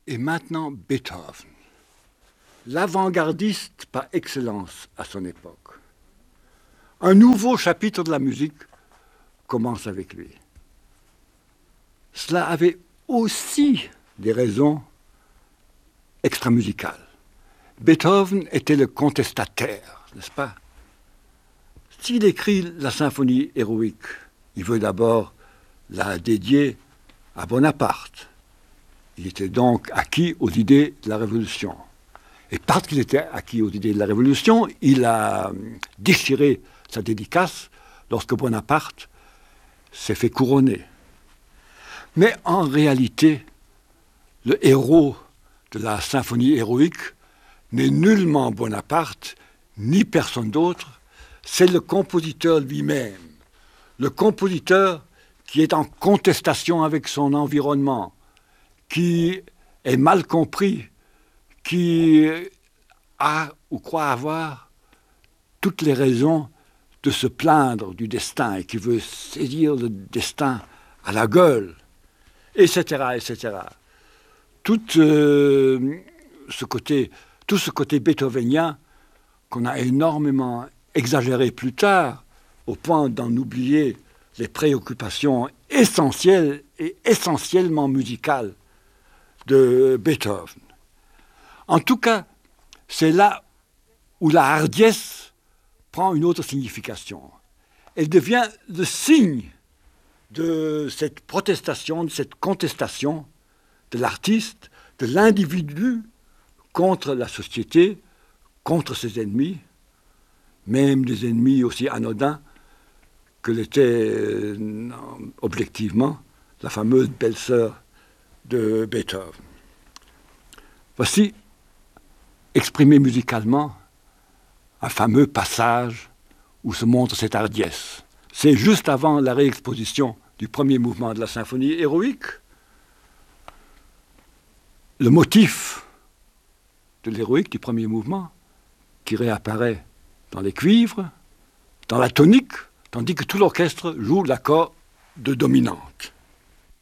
Et maintenant Beethoven, l'avant-gardiste par excellence à son époque. Un nouveau chapitre de la musique commence avec lui. Cela avait aussi des raisons extramusicales. Beethoven était le contestataire, n'est-ce pas? S'il écrit la symphonie héroïque, il veut d'abord la dédier à Bonaparte. Il était donc acquis aux idées de la Révolution. Et parce qu'il était acquis aux idées de la Révolution, il a déchiré sa dédicace lorsque Bonaparte s'est fait couronner. Mais en réalité, le héros de la symphonie héroïque n'est nullement Bonaparte, ni personne d'autre, c'est le compositeur lui-même. Le compositeur qui est en contestation avec son environnement, qui est mal compris, qui a ou croit avoir toutes les raisons de se plaindre du destin et qui veut saisir le destin à la gueule, etc., etc. Tout ce côté beethovenien qu'on a énormément exagéré plus tard, au point d'en oublier les préoccupations essentielles et essentiellement musicales de Beethoven. En tout cas, c'est là où la hardiesse prend une autre signification. Elle devient le signe de cette protestation, de cette contestation de l'artiste, de l'individu contre la société, contre ses ennemis, même des ennemis aussi anodins que l'était objectivement la fameuse belle-sœur de Beethoven. Voici, exprimé musicalement, un fameux passage où se montre cette hardiesse. C'est juste avant la réexposition du premier mouvement de la symphonie héroïque. Le motif de l'héroïque du premier mouvement qui réapparaît dans les cuivres, dans la tonique, tandis que tout l'orchestre joue l'accord de dominante.